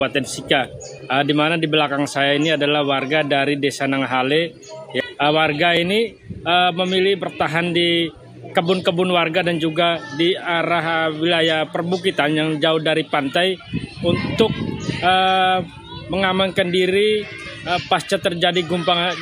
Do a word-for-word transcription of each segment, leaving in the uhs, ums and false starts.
Kabupaten Sika, uh, di mana di belakang saya ini adalah warga dari Desa Nanghale. Ya, uh, warga ini uh, memilih bertahan di kebun-kebun warga dan juga di arah uh, wilayah perbukitan yang jauh dari pantai untuk uh, mengamankan diri uh, pasca terjadi gumpang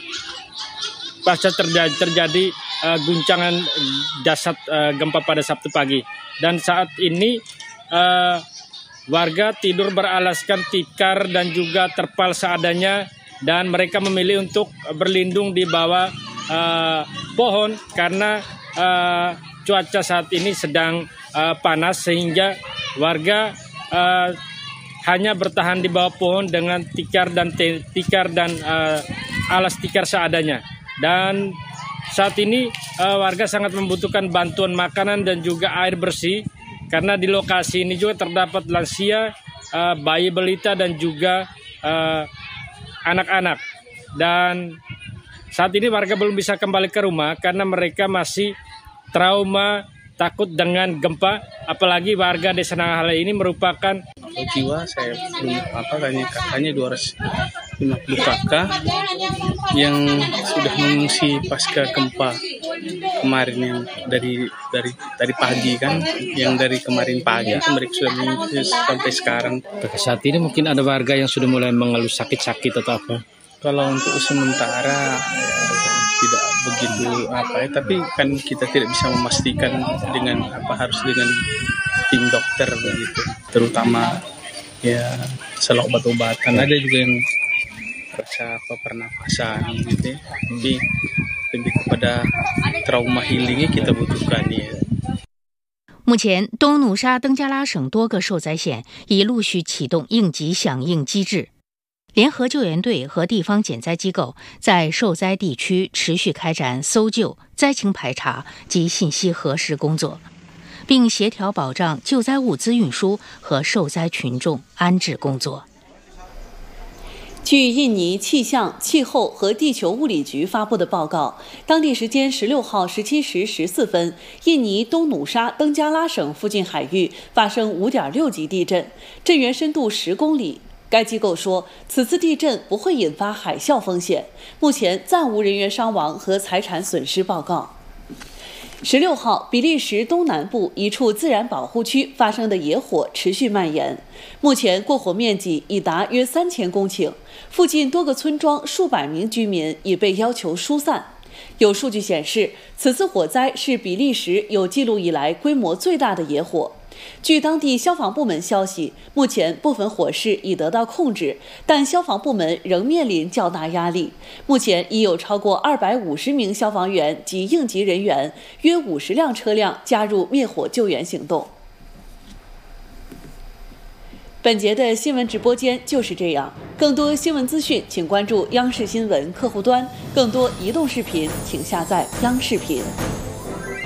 pasca terjadi, terjadi uh, guncangan jasad uh, gempa pada Sabtu pagi. Dan saat ini uh, warga tidur beralaskan tikar dan juga terpal seadanya, dan mereka memilih untuk berlindung di bawah uh, pohon karena uh, cuaca saat ini sedang uh, panas, sehingga warga uh, hanya bertahan di bawah pohon dengan tikar dan tikar dan uh, alas tikar seadanya. Dan saat ini uh, warga sangat membutuhkan bantuan makanan dan juga air bersih, karena di lokasi ini juga terdapat lansia, uh, bayi balita dan juga uh, anak-anak. Dan saat ini warga belum bisa kembali ke rumah karena mereka masih trauma, takut dengan gempa. Apalagi warga Desa Nanghale ini merupakan jiwa, saya belum apa katanya katanya dua ratus lima puluh kakak yang sudah mengungsi pasca gempa kemarin, yang dari dari dari pagi kan, yang dari kemarin pagi mereka sudah mengungsi sampai sekarang. Saat ini mungkin ada warga yang sudah mulai mengeluh sakit-sakit atau apa? Kalau untuk sementara ya, tidak begitu apa ya, tapi kan kita tidak bisa memastikan dengan apa, harus dengan tim dokter begitu, terutama ya selalu obat-obatan. Ada juga yang rasa apa pernapasan gitu ya. Jadi lebih kepada trauma healingnya kita butuhkan ya. 目前，东努沙登加拉省多个受灾县已陆续启动应急响应机制，联合救援队和地方减灾机构在受灾地区持续开展搜救、灾情排查及信息核实工作，并协调保障救灾物资运输和受灾群众安置工作。 据印尼气象、气候和地球物理局发布的报告，当地时间十六号十七时十四分，印尼东努沙登加拉省附近海域发生五点六级地震，震源深度十公里。该机构说，此次地震不会引发海啸风险，目前暂无人员伤亡和财产损失报告。十六号，比利时东南部一处自然保护区发生的野火持续蔓延，目前过火面积已达约三千公顷，附近多个村庄数百名居民已被要求疏散。有数据显示，此次火灾是比利时有记录以来规模最大的野火。据当地消防部门消息，目前部分火势已得到控制，但消防部门仍面临较大压力。目前已有超过二百五十名消防员及应急人员，约五十辆车辆加入灭火救援行动。本节的新闻直播间就是这样，更多新闻资讯请关注央视新闻客户端，更多移动视频请下载央视频。